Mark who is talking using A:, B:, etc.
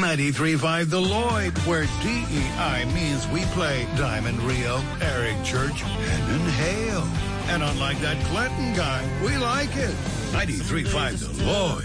A: 93.5 The Lloyd, where DEI means we play Diamond Rio, Eric Church, and Hale. And unlike that Clinton guy, we like it. 93.5 The Lloyd.